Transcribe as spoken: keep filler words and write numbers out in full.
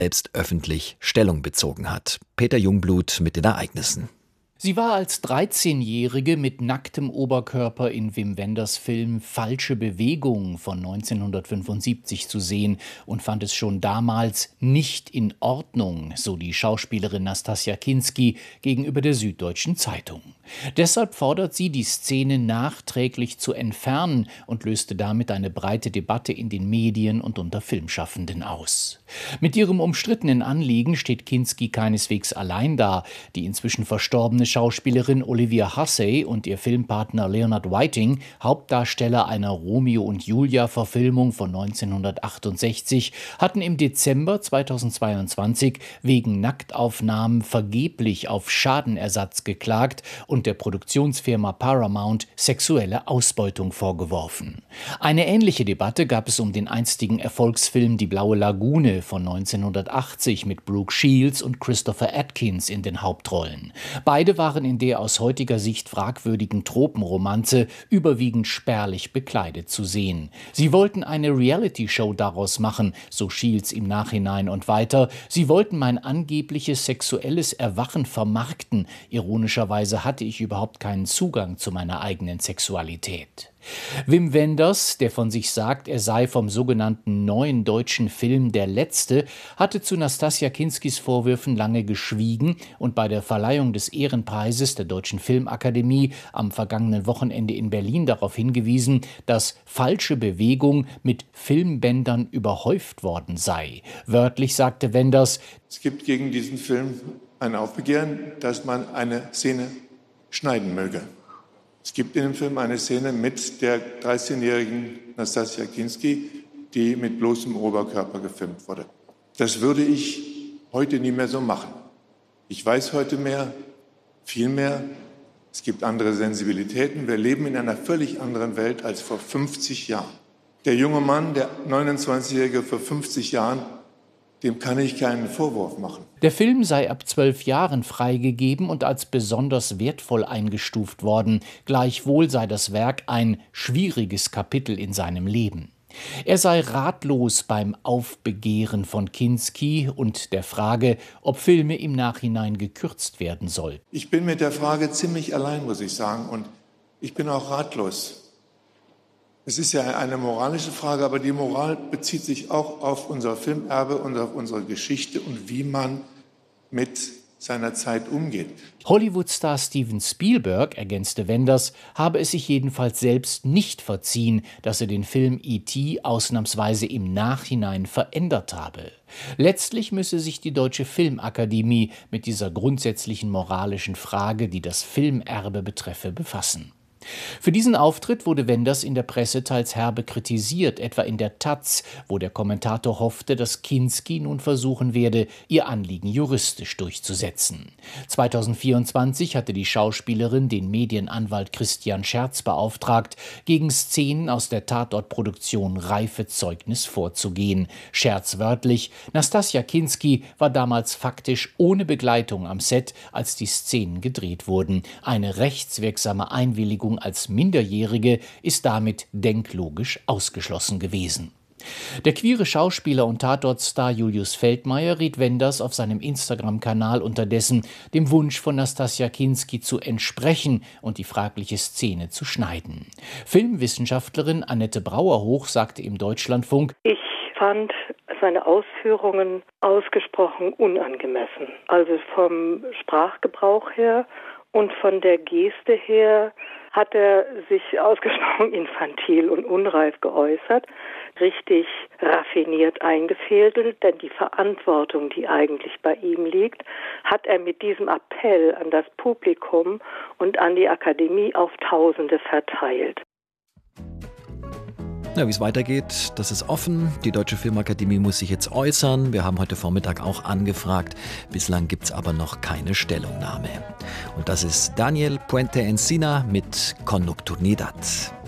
selbst öffentlich Stellung bezogen hat. Peter Jungblut mit den Ereignissen. Sie war als dreizehnjährige mit nacktem Oberkörper in Wim Wenders Film Falsche Bewegung von neunzehnhundertfünfundsiebzig zu sehen und fand es schon damals nicht in Ordnung, so die Schauspielerin Nastassja Kinski gegenüber der Süddeutschen Zeitung. Deshalb fordert sie, die Szene nachträglich zu entfernen und löste damit eine breite Debatte in den Medien und unter Filmschaffenden aus. Mit ihrem umstrittenen Anliegen steht Kinski keineswegs allein da. Die inzwischen verstorbene Schauspielerin Olivia Hussey und ihr Filmpartner Leonard Whiting, Hauptdarsteller einer Romeo und Julia-Verfilmung von neunzehnhundertachtundsechzig, hatten im Dezember zweitausendzweiundzwanzig wegen Nacktaufnahmen vergeblich auf Schadenersatz geklagt und der Produktionsfirma Paramount sexuelle Ausbeutung vorgeworfen. Eine ähnliche Debatte gab es um den einstigen Erfolgsfilm Die blaue Lagune von neunzehnhundertachtzig mit Brooke Shields und Christopher Atkins in den Hauptrollen. Beide waren in der aus heutiger Sicht fragwürdigen Tropenromanze überwiegend spärlich bekleidet zu sehen. Sie wollten eine Reality-Show daraus machen, so Shields im Nachhinein und weiter. Sie wollten mein angebliches sexuelles Erwachen vermarkten. Ironischerweise hatte ich überhaupt keinen Zugang zu meiner eigenen Sexualität. Wim Wenders, der von sich sagt, er sei vom sogenannten neuen deutschen Film der Letzte, hatte zu Nastassja Kinskis Vorwürfen lange geschwiegen und bei der Verleihung des Ehrenpreises der Deutschen Filmakademie am vergangenen Wochenende in Berlin darauf hingewiesen, dass Falsche Bewegung mit Filmbändern überhäuft worden sei. Wörtlich sagte Wenders: Es gibt gegen diesen Film ein Aufbegehren, dass man eine Szene schneiden möge. Es gibt in dem Film eine Szene mit der dreizehnjährigen Nastassja Kinski, die mit bloßem Oberkörper gefilmt wurde. Das würde ich heute nie mehr so machen. Ich weiß heute mehr, viel mehr. Es gibt andere Sensibilitäten. Wir leben in einer völlig anderen Welt als vor fünfzig Jahren. Der junge Mann, der neunundzwanzigjährige vor fünfzig Jahren, dem kann ich keinen Vorwurf machen. Der Film sei ab zwölf Jahren freigegeben und als besonders wertvoll eingestuft worden. Gleichwohl sei das Werk ein schwieriges Kapitel in seinem Leben. Er sei ratlos beim Aufbegehren von Kinski und der Frage, ob Filme im Nachhinein gekürzt werden sollten. Ich bin mit der Frage ziemlich allein, muss ich sagen, und ich bin auch ratlos. Es ist ja eine moralische Frage, aber die Moral bezieht sich auch auf unser Filmerbe und auf unsere Geschichte und wie man mit seiner Zeit umgeht. Hollywood-Star Steven Spielberg, ergänzte Wenders, habe es sich jedenfalls selbst nicht verziehen, dass er den Film E T ausnahmsweise im Nachhinein verändert habe. Letztlich müsse sich die Deutsche Filmakademie mit dieser grundsätzlichen moralischen Frage, die das Filmerbe betreffe, befassen. Für diesen Auftritt wurde Wenders in der Presse teils herbe kritisiert, etwa in der Taz, wo der Kommentator hoffte, dass Kinski nun versuchen werde, ihr Anliegen juristisch durchzusetzen. zweitausendvierundzwanzig hatte die Schauspielerin den Medienanwalt Christian Scherz beauftragt, gegen Szenen aus der Tatortproduktion Reifezeugnis vorzugehen. Scherz wörtlich: Nastassja Kinski war damals faktisch ohne Begleitung am Set, als die Szenen gedreht wurden. Eine rechtswirksame Einwilligung als Minderjährige ist damit denklogisch ausgeschlossen gewesen. Der queere Schauspieler und Tatortstar Julius Feldmeier riet Wenders auf seinem Instagram-Kanal unterdessen, dem Wunsch von Nastassja Kinski zu entsprechen und die fragliche Szene zu schneiden. Filmwissenschaftlerin Annette Brauerhoch sagte im Deutschlandfunk: Ich fand seine Ausführungen ausgesprochen unangemessen. Also vom Sprachgebrauch her und von der Geste her hat er sich ausgesprochen infantil und unreif geäußert, richtig raffiniert eingefädelt, denn die Verantwortung, die eigentlich bei ihm liegt, hat er mit diesem Appell an das Publikum und an die Akademie auf Tausende verteilt. Ja, wie es weitergeht, das ist offen. Die Deutsche Filmakademie muss sich jetzt äußern. Wir haben heute Vormittag auch angefragt. Bislang gibt es aber noch keine Stellungnahme. Und das ist Daniel Puente Encina mit Con Nocturnidad.